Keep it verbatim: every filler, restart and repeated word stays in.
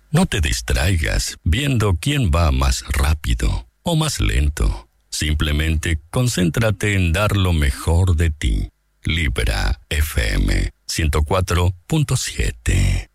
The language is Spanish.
No te distraigas viendo quién va más rápido o más lento. Simplemente concéntrate en dar lo mejor de ti. Libera F M ciento cuatro punto siete.